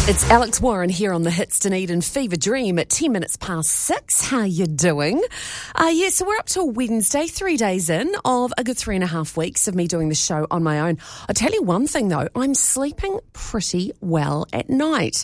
It's Alex Warren here on the Hits Dunedin Fever Dream at 10 minutes past 6. How you doing? So we're up to Wednesday, 3 days in of a good 3.5 weeks of me doing the show on my own. I'll tell you one thing though, I'm sleeping pretty well at night.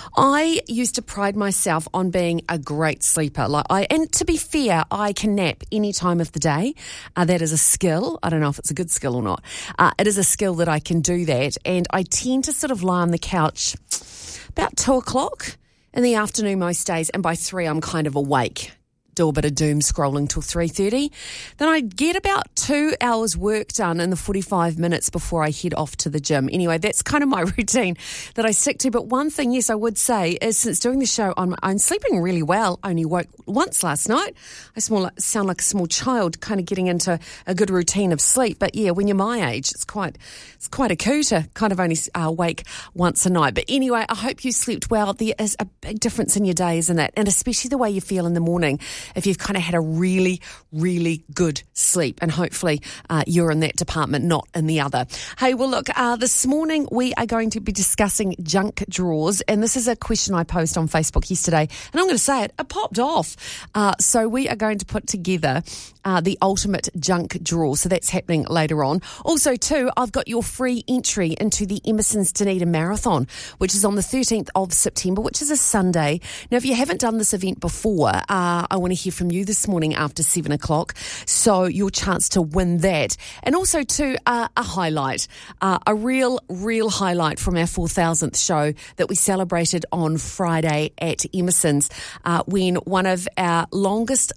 I used to pride myself on being a great sleeper. And to be fair, I can nap any time of the day. That is a skill. I don't know if it's a good skill or not. It is a skill that I can do that, and I tend to sort of lie on the couch about 2 o'clock in the afternoon most days, and by 3 I'm kind of awake. Do a bit of doom scrolling till 3:30. Then I get about 2 hours work done in the 45 minutes before I head off to the gym. Anyway, that's kind of my routine that I stick to. But one thing, yes, I would say is since doing the show on my own, sleeping really well. I only woke once last night. I sound like a small child, kind of getting into a good routine of sleep. But yeah, when you're my age, it's quite a coup to kind of only wake once a night. But anyway, I hope you slept well. There is a big difference in your day, isn't it? And especially the way you feel in the morning if you've kind of had a really, really good sleep. And hopefully you're in that department, not in the other. Hey, well, look, this morning we are going to be discussing junk drawers. And this is a question I posted on Facebook yesterday. And I'm going to say it popped off. So we are going to put together the ultimate junk drawer. So that's happening later on. Also, too, I've got your free entry into the Emerson's Dunedin Marathon, which is on the 13th of September, which is a Sunday. Now, if you haven't done this event before, I want to hear from you this morning after 7 o'clock. So your chance to win that. And also, too, a highlight, a real highlight from our 4,000th show that we celebrated on Friday at Emerson's when one of our longest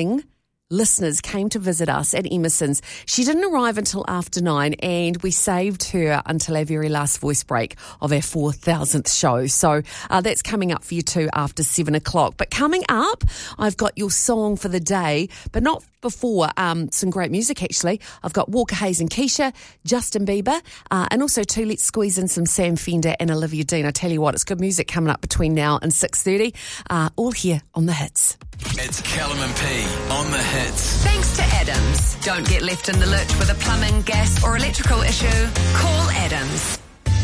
listeners came to visit us at Emerson's. She didn't arrive until after 9, and we saved her until our very last voice break of our 4,000th show. So that's coming up for you too after 7 o'clock. But coming up, I've got your song for the day, but not before some great music actually. I've got Walker Hayes and Keisha, Justin Bieber, and also too, let's squeeze in some Sam Fender and Olivia Dean. I tell you what, it's good music coming up between now and 6:30, all here on The Hits. It's Callum and P on The Hits. Thanks to Adams. Don't get left in the lurch with a plumbing, gas or electrical issue. Call Adams.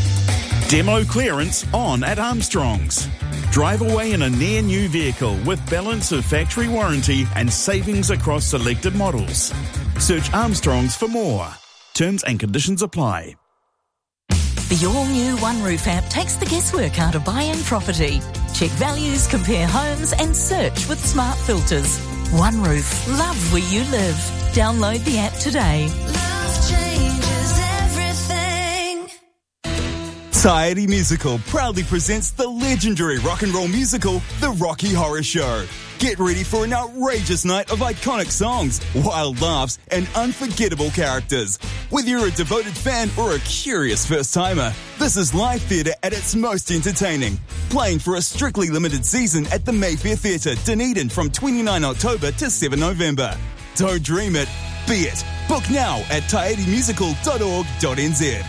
Demo clearance on at Armstrong's. Drive away in a near new vehicle with balance of factory warranty and savings across selected models. Search Armstrong's for more. Terms and conditions apply. The all-new One Roof app takes the guesswork out of buying property. Check values, compare homes and search with smart filters. One Roof. Love where you live. Download the app today. Love changes everything. Society Musical proudly presents the legendary rock and roll musical, The Rocky Horror Show. Get ready for an outrageous night of iconic songs, wild laughs, and unforgettable characters. Whether you're a devoted fan or a curious first-timer, this is live theatre at its most entertaining. Playing for a strictly limited season at the Mayfair Theatre, Dunedin from 29 October to 7 November. Don't dream it, be it. Book now at taierimusical.org.nz.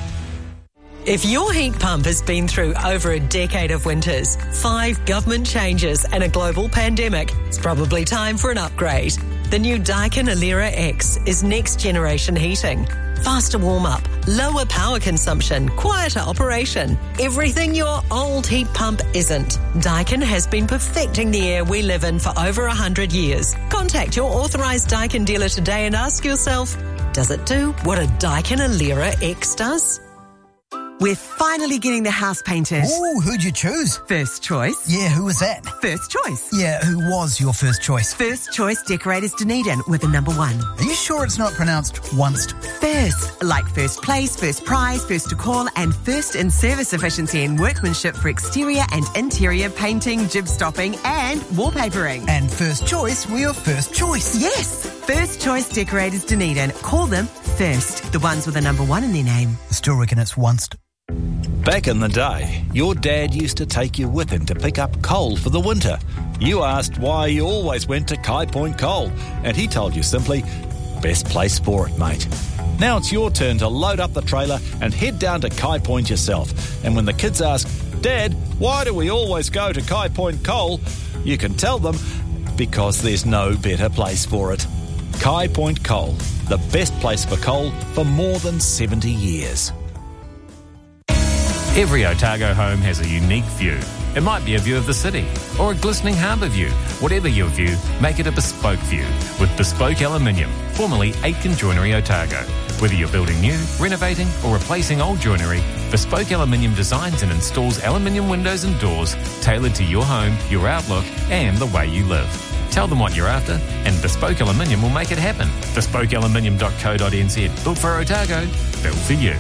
If your heat pump has been through over a decade of winters, 5 government changes and a global pandemic, it's probably time for an upgrade. The new Daikin Alera X is next generation heating. Faster warm-up, lower power consumption, quieter operation. Everything your old heat pump isn't. Daikin has been perfecting the air we live in for over 100 years. Contact your authorised Daikin dealer today and ask yourself, does it do what a Daikin Alera X does? We're finally getting the house painted. Ooh, who'd you choose? First Choice. Yeah, who was that? First Choice. Yeah, who was your first choice? First Choice Decorators Dunedin with the number 1. Are you sure it's not pronounced once? First, like first place, first prize, first to call, and first in service efficiency and workmanship for exterior and interior painting, jib stopping, and wallpapering. And First Choice were your first choice? Yes. First Choice Decorators Dunedin. Call them first. The ones with the number 1 in their name. I still reckon it's once. Back in the day, your dad used to take you with him to pick up coal for the winter. You asked why you always went to Kai Point Coal, and he told you simply, best place for it, mate. Now it's your turn to load up the trailer and head down to Kai Point yourself. And when the kids ask, Dad, why do we always go to Kai Point Coal? You can tell them, because there's no better place for it. Kai Point Coal, the best place for coal for more than 70 years. Every Otago home has a unique view. It might be a view of the city or a glistening harbour view. Whatever your view, make it a bespoke view with Bespoke Aluminium, formerly Aitken Joinery Otago. Whether you're building new, renovating or replacing old joinery, Bespoke Aluminium designs and installs aluminium windows and doors tailored to your home, your outlook and the way you live. Tell them what you're after and Bespoke Aluminium will make it happen. BespokeAluminium.co.nz. Built for Otago, built for you.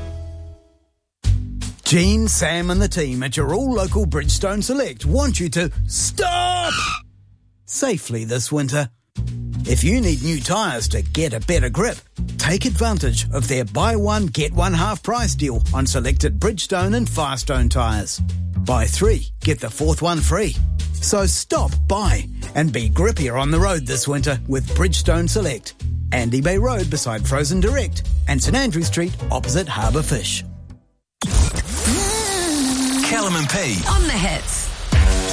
Gene, Sam and the team at your all-local Bridgestone Select want you to stop safely this winter. If you need new tyres to get a better grip, take advantage of their buy one, get one half price deal on selected Bridgestone and Firestone tyres. Buy 3, get the 4th one free. So stop, buy and be grippier on the road this winter with Bridgestone Select. Andy Bay Road beside Frozen Direct and St Andrew Street opposite Harbour Fish. Callum and P On the hits.